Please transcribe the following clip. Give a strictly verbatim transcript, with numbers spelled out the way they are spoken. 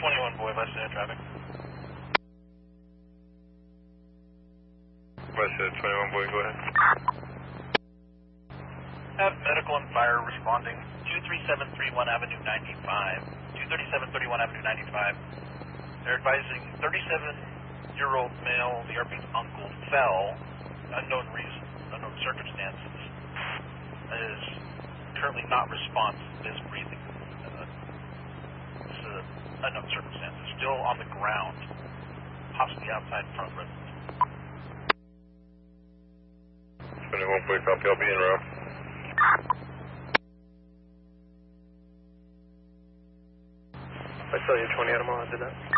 twenty-one boy, left side traffic. West side twenty-one boy, go ahead. Have medical and fire responding two three seven three one Avenue ninety-five. two thirty-seven thirty-one Avenue ninety-five. They're advising thirty-seven-year-old male, the R P's uncle, fell, unknown reason, unknown circumstances, is currently not responsive, is breathing. Uh, it's uh, unknown circumstances, still on the ground, possibly outside front residence. twenty-one boy, copy, I'll be in route. I saw you twenty Animal, I did that.